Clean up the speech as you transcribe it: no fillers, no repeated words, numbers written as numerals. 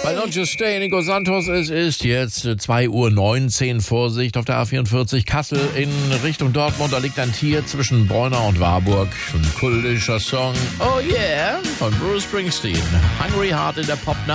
Bei Don't You Stay, Nico Santos, es ist jetzt 2:19 Uhr, Vorsicht auf der A44 Kassel in Richtung Dortmund, da liegt ein Tier zwischen Bräuner und Warburg. Ein kultischer Song, Oh Yeah, von Bruce Springsteen. Hungry Heart in der Popnacht.